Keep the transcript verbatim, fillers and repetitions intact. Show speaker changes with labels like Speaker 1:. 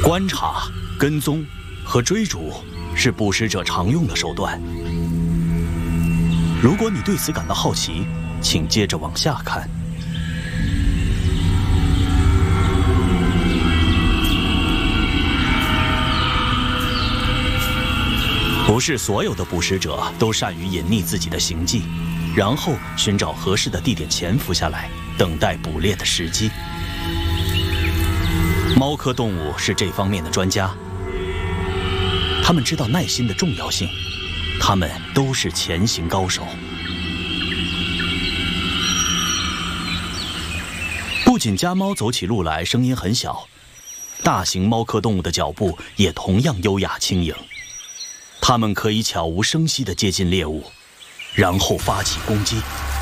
Speaker 1: 观察、跟踪和追逐是捕食者常用的手段。如果你对此感到好奇，请接着往下看。不是所有的捕食者都善于隐匿自己的行迹，然后寻找合适的地点潜伏下来，等待捕猎的时机。猫科动物是这方面的专家，他们知道耐心的重要性，他们都是潜行高手。不仅家猫走起路来声音很小，大型猫科动物的脚步也同样优雅轻盈。它们可以悄无声息地接近猎物，然后发起攻击。